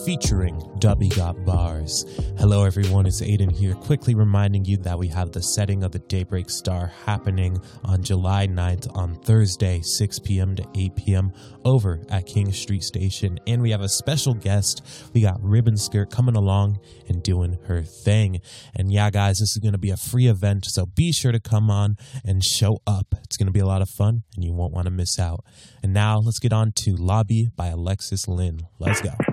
featuring Dubby Got Bars. Hello everyone, it's Aiden here, quickly reminding you that we have the setting of the Daybreak Star happening on July 9th on Thursday, 6 p.m. to 8 p.m. over at King Street Station. And we have a special guest. We got Ribbon Skirt coming along and doing her thing. And yeah, guys, this is going to be a free event, so be sure to come on and show up. It's going to be a lot of fun and you won't want to miss out. And now let's get on to Lobby by Alexis Lynn. Let's go.